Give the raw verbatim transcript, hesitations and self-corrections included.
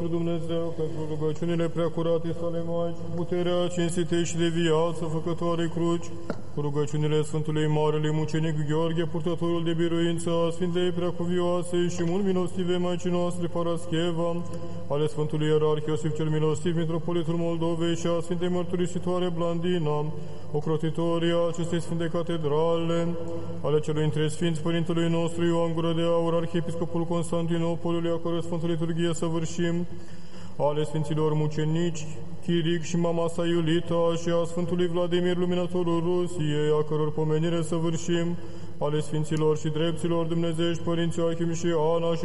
Dumnezeu, pentru rugăciunile preacurate sale Maici, puterea cinstitei și de viață făcătoare cruci, cu rugăciunile Sfântului Marele Mucenic Gheorghe, purtătorul de biruință a Sfintei Preacuvioase și mult milostive Maicii noastre Parascheva, ale Sfântului Ierarh Iosif cel Milostiv, Mitropolitul Moldovei și a Sfintei Mărturisitoare Blandina, ocrotitorii acestei Sfinte Catedrale, ale celui între Sfinți Părintelui nostru Ioan Gură de Aur, Arhiepiscopul Constantinopolului, a căror Sfântă Liturghie săvârșim, ale Sfinților Mucenici, Chiric și mama sa Iulita și a Sfântului Vladimir, Luminatorul Rusiei, a căror pomenire săvârșim, ale Sfinților și Drepților Dumnezeiești, Părinții Achim și Ana și